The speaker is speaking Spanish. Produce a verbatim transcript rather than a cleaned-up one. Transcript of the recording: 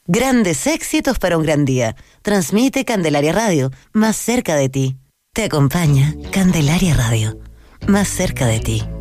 Grandes éxitos para un gran día. Transmite Candelaria Radio, más cerca de ti. Te acompaña Candelaria Radio, más cerca de ti.